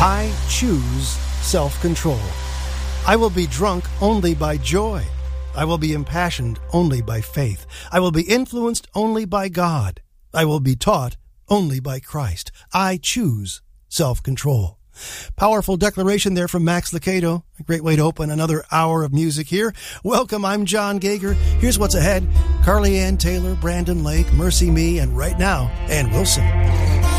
I choose self-control. I will be drunk only by joy. I will be impassioned only by faith. I will be influenced only by God. I will be taught only by Christ. I choose self-control. Powerful declaration there from Max Lucado. A great way to open another hour of music here. Welcome, I'm John Gager. Here's what's ahead. Carly Ann Taylor, Brandon Lake, Mercy Me, and right now, Ann Wilson.